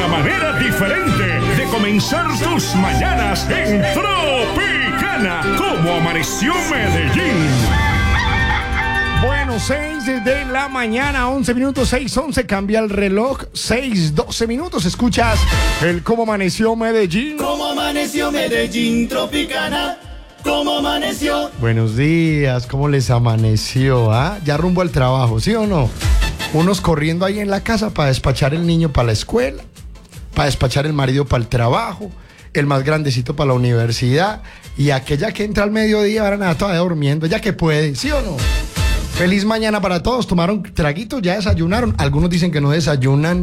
manera diferente de comenzar tus mañanas en Tropicana. ¿Cómo amaneció Medellín? Bueno, 6 de la mañana, 11 minutos, 6:11, cambia el reloj, 6:12 minutos, escuchas el Cómo Amaneció Medellín. ¿Cómo amaneció Medellín, Tropicana? ¿Cómo amaneció? Buenos días, ¿cómo les amaneció? Ya rumbo al trabajo, ¿sí o no? Unos corriendo ahí en la casa para despachar el niño para la escuela, para despachar el marido para el trabajo, el más grandecito para la universidad, y aquella que entra al mediodía, ahora nada, todavía durmiendo, ya que puede, ¿sí o no? Feliz mañana para todos. ¿Tomaron traguitos? ¿Ya desayunaron? Algunos dicen que no desayunan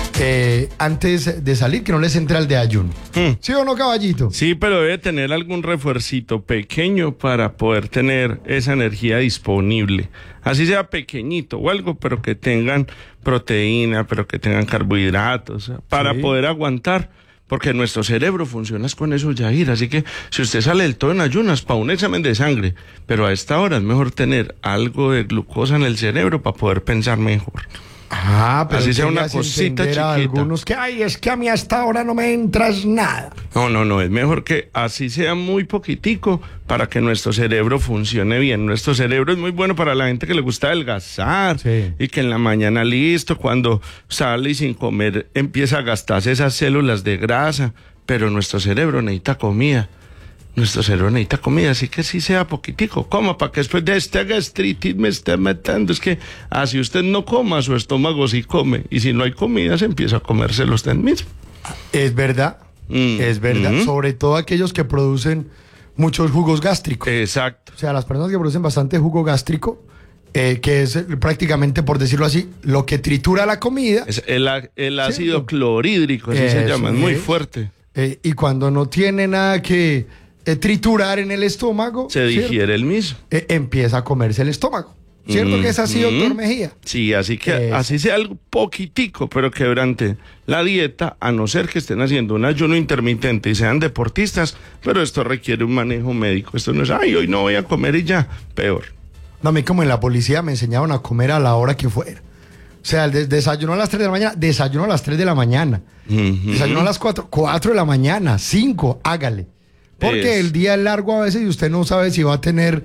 antes de salir, que no les entra el de ayuno. ¿Sí o no, caballito? Sí, pero debe tener algún refuercito pequeño para poder tener esa energía disponible. Así sea pequeñito o algo, pero que tengan proteína, pero que tengan carbohidratos, para poder aguantar. Porque nuestro cerebro funciona con eso, Yair. Así que si usted sale del todo en ayunas para un examen de sangre, pero a esta hora es mejor tener algo de glucosa en el cerebro para poder pensar mejor. Pero así sea una cosita chiquita. Algunos que, es que a mí a esta hora no me entras nada. No, es mejor que así sea muy poquitico para que nuestro cerebro funcione bien. Nuestro cerebro es muy bueno para la gente que le gusta adelgazar y que en la mañana listo, cuando sale y sin comer empieza a gastarse esas células de grasa, pero nuestro cerebro necesita comida. Nuestro cerebro necesita comida, así que sí sea poquitico, coma, para que después de esta gastritis me esté matando. Es que así usted no coma, su estómago sí come, y si no hay comida se empieza a comérselo usted mismo. Es verdad, es verdad, sobre todo aquellos que producen muchos jugos gástricos. Exacto. O sea, las personas que producen bastante jugo gástrico, que es prácticamente, por decirlo así, lo que tritura la comida. Es el ácido clorhídrico, así se llama, es muy fuerte. Y cuando no tiene nada que triturar en el estómago, se digiere el mismo. Empieza a comerse el estómago. ¿Cierto que es así, doctor Mejía? Sí, así que así sea algo poquitico, pero que durante la dieta, a no ser que estén haciendo un ayuno intermitente y sean deportistas, pero esto requiere un manejo médico. Esto no es, hoy no voy a comer y ya, peor. No, a mí como en la policía me enseñaban a comer a la hora que fuera. O sea, el desayuno a las 3 de la mañana, desayuno a las 3 de la mañana. Desayuno a las 4 de la mañana, 5, hágale. Porque el día es largo a veces y usted no sabe si va a tener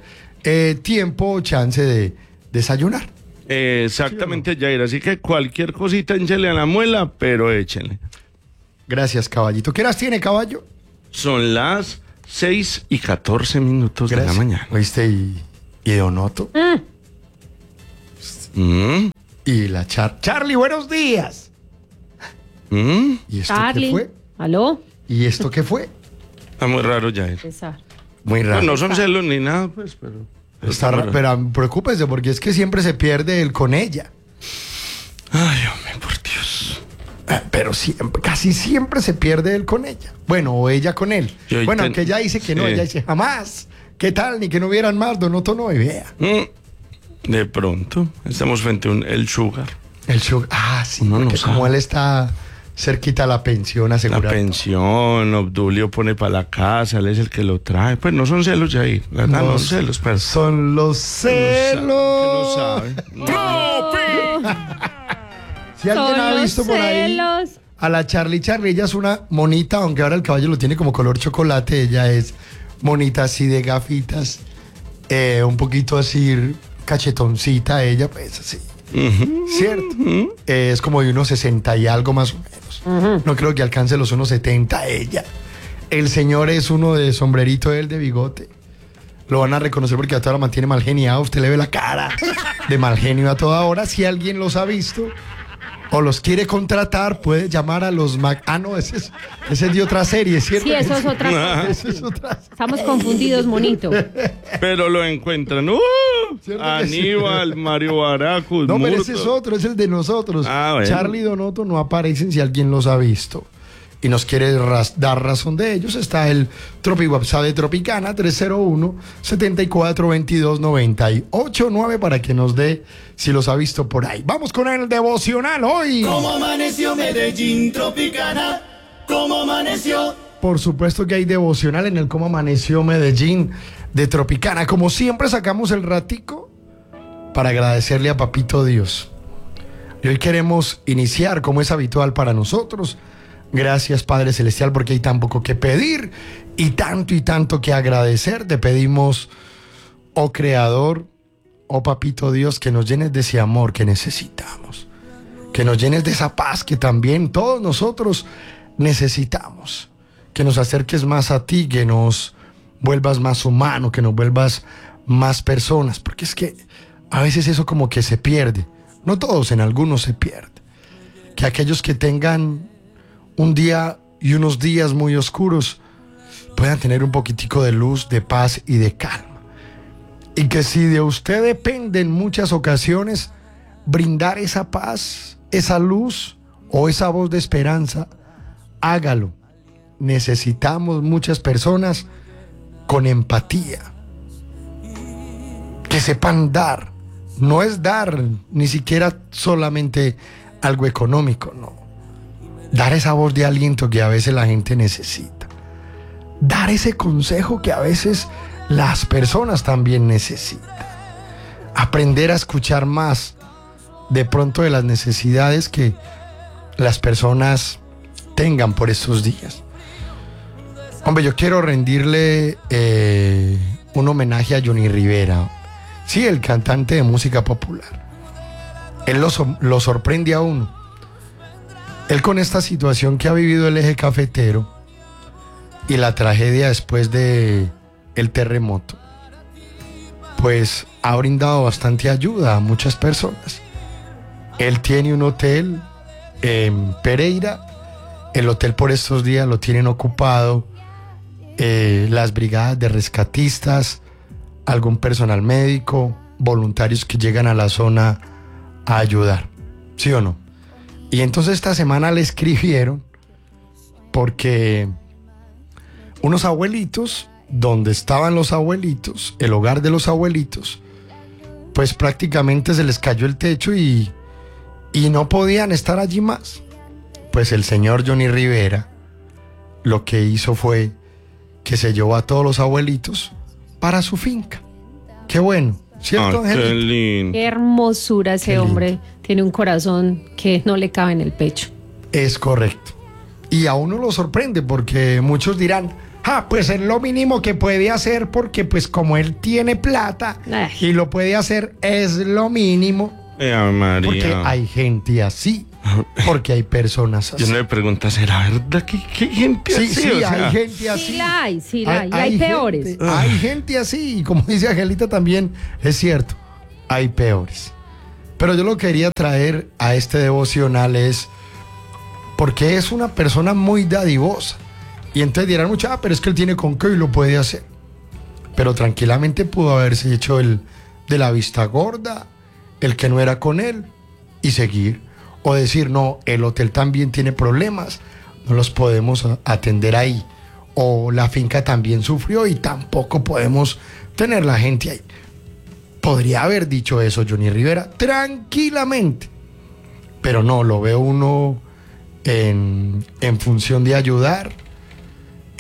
tiempo o chance de desayunar. Exactamente, ¿sí, Jair? Así que cualquier cosita échele a la muela, pero échenle. Gracias, caballito. ¿Qué horas tiene, caballo? Son las 6:14 de la mañana. ¿Oíste? ¿Y Donoto? Y la Charlie, buenos días. ¿Y esto Charlie, qué fue? ¿aló? ¿Y esto qué fue? Está muy raro, Jair. Muy raro. No son celos ni nada, pues, pero... Pero preocúpese, porque es que siempre se pierde él con ella. Ay, hombre, por Dios. Pero siempre, casi siempre se pierde él con ella. Bueno, o ella con él. Bueno, aunque ella dice que no, ella dice jamás. ¿Qué tal? Ni que no hubieran más, Donoto no, y vea. De pronto, estamos frente a el Sugar. El Sugar, sí, porque como él está cerquita a la pensión asegurada. La pensión, Obdulio pone para la casa, él es el que lo trae. Pues no son celos, Jair. No son celos, pero... Son los celos. Que no sabe. Si alguien ha visto por ahí a la Charlie, ella es una monita, aunque ahora el caballo lo tiene como color chocolate, ella es monita así de gafitas, un poquito así cachetoncita ella, pues así. ¿Cierto? Es como de unos 60 y algo más o menos. No creo que alcance los 1.70 ella. El señor es uno de sombrerito, él de bigote. Lo van a reconocer porque a toda hora mantiene mal geniado. Usted le ve la cara de mal genio a toda hora. Si alguien los ha visto o los quiere contratar, puede llamar a los no, ese es de otra serie, ¿cierto? Sí, eso es otra cosa. Estamos confundidos, monito. Pero lo encuentran. Aníbal, sí. Mario Baracus. No, pero ese es otro, es el de nosotros. Bueno. Charlie y Donoto no aparecen si alguien los ha visto y nos quiere dar razón de ellos. Está el Tropi WhatsApp de Tropicana 301-7422-98-9 para que nos dé si los ha visto por ahí. Vamos con el devocional hoy. ¿Cómo amaneció Medellín, Tropicana? ¿Cómo amaneció? Por supuesto que hay devocional en el Cómo amaneció Medellín de Tropicana. Como siempre sacamos el ratico para agradecerle a Papito Dios. Y hoy queremos iniciar, como es habitual para nosotros, Gracias, Padre Celestial, porque hay tan poco que pedir y tanto que agradecer. Te pedimos, oh Creador, oh Papito Dios, que nos llenes de ese amor que necesitamos, que nos llenes de esa paz que también todos nosotros necesitamos, que nos acerques más a ti, que nos vuelvas más humano, que nos vuelvas más personas, porque es que a veces eso como que se pierde, no todos, en algunos se pierde, que aquellos que tengan un día y unos días muy oscuros puedan tener un poquitico de luz, de paz y de calma, y que si de usted depende en muchas ocasiones brindar esa paz, esa luz o esa voz de esperanza, hágalo. Necesitamos muchas personas con empatía, que sepan dar. No es dar ni siquiera solamente algo económico, no. Dar esa voz de aliento que a veces la gente necesita. Dar ese consejo que a veces las personas también necesitan. Aprender a escuchar más de pronto de las necesidades que las personas tengan por estos días. Hombre, yo quiero rendirle un homenaje a Johnny Rivera. Sí, el cantante de música popular. Él lo sorprende a uno. Él, con esta situación que ha vivido el eje cafetero y la tragedia después de el terremoto, pues ha brindado bastante ayuda a muchas personas. Él tiene un hotel en Pereira. El hotel por estos días lo tienen ocupado las brigadas de rescatistas, algún personal médico, voluntarios que llegan a la zona a ayudar, ¿sí o no? Y entonces esta semana le escribieron porque unos abuelitos, donde estaban los abuelitos, el hogar de los abuelitos, pues prácticamente se les cayó el techo y no podían estar allí más. Pues el señor Johnny Rivera lo que hizo fue que se llevó a todos los abuelitos para su finca. Qué bueno, ¿cierto, Angelita? Qué lindo. Qué hermosura ese hombre. Tiene un corazón que no le cabe en el pecho. Es correcto. Y a uno lo sorprende porque muchos dirán, pues es lo mínimo que puede hacer porque pues como él tiene plata y lo puede hacer, es lo mínimo. María. Porque hay gente así. Porque hay personas así. Yo no le pregunto, ¿será verdad que hay gente así? Sí, hay gente así. Sí la hay, hay peores. Hay gente así, y como dice Angelita también, es cierto, hay peores. Pero yo lo quería traer a este devocional es porque es una persona muy dadivosa. Y entonces dirán mucho, pero es que él tiene con qué y lo puede hacer. Pero tranquilamente pudo haberse hecho el de la vista gorda, el que no era con él, y seguir. O decir, no, el hotel también tiene problemas, no los podemos atender ahí. O la finca también sufrió y tampoco podemos tener la gente ahí. Podría haber dicho eso Johnny Rivera tranquilamente. Pero no, lo ve uno en función de ayudar